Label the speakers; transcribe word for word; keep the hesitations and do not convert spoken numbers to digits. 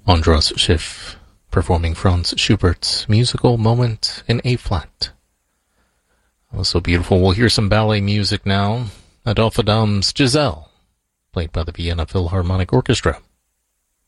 Speaker 1: Andras Schiff performing Franz Schubert's musical moment in A-flat. Oh, so beautiful. We'll hear some ballet music now. Adolphe Adam's Giselle, played by the Vienna Philharmonic Orchestra.